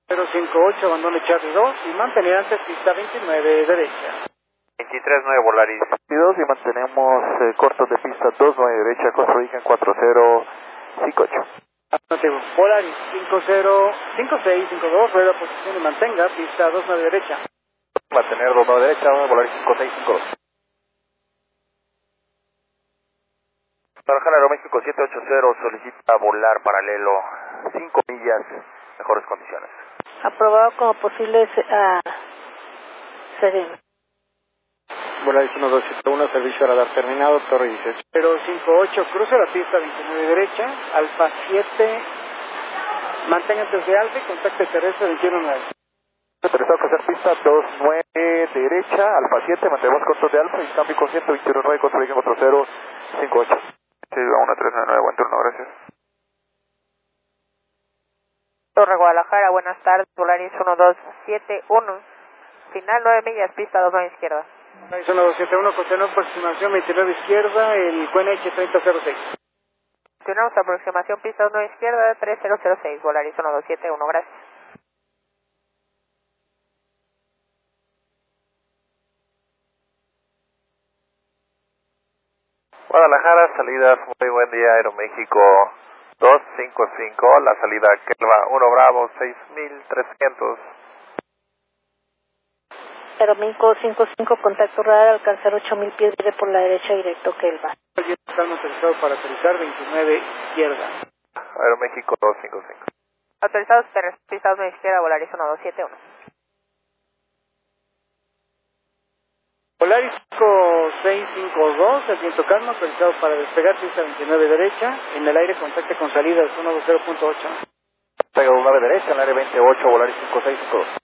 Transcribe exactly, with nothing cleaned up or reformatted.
cero cinco ocho, abandone Charlie dos y mantener antes pista veintinueve derecha. veintitrés nueve Volaris. veintidós y mantenemos eh, cortos de pista dos nueve derecha, costo de origen cuatro cero cinco ocho. Afirmativo. Volaris cinco cero cinco seis cinco dos, rueda posición y mantenga pista dos nueve derecha. Mantener dos nueve derecha, Volaris cinco seis cinco dos. Guadalajara Aeroméxico siete ocho cero solicita volar paralelo cinco millas, mejores condiciones. Aprobado como posible a Serena. Volaris uno dos siete uno, servicio radar terminado, Torre dieciocho. cero cinco ocho, cruce la pista veintinueve derecha, Alfa siete, mantenga antes de Alfa y contacte terrestre veintiuno nueve. Aterrizado a hacer pista dos nueve derecha, Alfa siete, mantenemos cortos de Alfa y cambio con ciento veintiuno nueve, costo de origen cuatro cero cinco ocho. Sí, uno tres nueve nueve, buen turno, gracias. Torre Guadalajara, buenas tardes, Volaris uno dos siete uno, final nueve millas, pista dos nueve izquierda. Volaris uno dos siete uno, continúa aproximación veintinueve izquierda, el Q N H treinta cero seis. Continuamos aproximación, pista dos nueve izquierda, tres cero cero seis, Volaris uno dos siete uno, gracias. Guadalajara, salida, muy buen día, Aeroméxico dos cinco cinco, la salida Kelva uno Bravo seis mil trescientos. Aeroméxico cinco cinco, contacto radar, alcanzar ocho mil pies, viene por la derecha directo Kelva. Está autorizado para aterrizar veintinueve izquierda. Aeroméxico dos cinco cinco. Autorizados terrestres, pista dos nueve izquierda, Volaris uno dos siete uno. Volaris cinco seis cinco dos, el viento calma, autorizado para despegar, pista veintinueve derecha, en el aire contacte con salidas uno dos cero punto ocho. Pega dos nueve derecha, en el área veintiocho, Volaris cinco seis cinco dos.